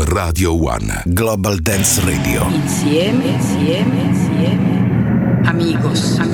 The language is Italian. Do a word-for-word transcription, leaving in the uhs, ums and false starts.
Radio One. Global Dance Radio. Insieme, insieme, insieme. Amigos, amigos.